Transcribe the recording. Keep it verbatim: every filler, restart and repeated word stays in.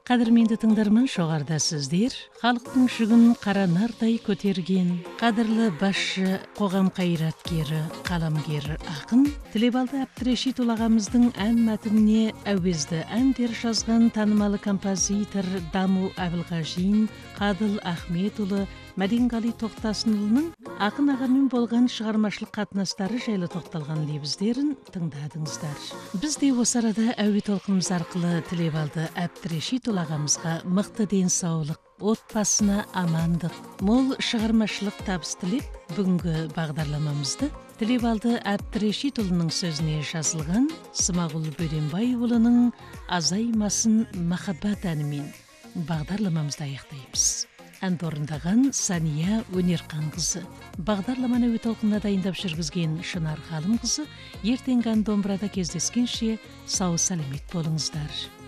Кадырменді тыңдарман, шоғарда сіздер халықтың жүгін қара нардай көтерген қадірлі басшы, қоғам қайраткері, қаламгері ақын Тілебалды Әбдірешит ағамыздың ән мәтініне әуезді әндер жазған танымалы композитор Даму Әбілғажин, Қадыл Ахметұлы, Мәденғали Тоқтасынұлының ақын ағамен болған шығармашылық қатынастары жайлы тоқталған лебіздерін тыңдадыңыздар. Біз де осы арада әуе толқынымыз арқылы Тілебалды Әбдірешит ағамызға мықты денсаулық, отбасына амандық, мол шығармашылық табыс тілеп, бүгінгі бағдарламамызды Тілебалды Әбдірешит ұлының сөзіне жазылған Смағұл Бөденбайұлының Азаймасын махаббат әнімен бағдарламамызды аяқтаймыз. Әнді орындаған Сания Өнерқанқызы. Бағдарламаны әуе толқынына дайындап жүргізген Шынар Ғалымқызы. Ертеңгі ән домбырада кездескенше сау сәлемет болыңыздар.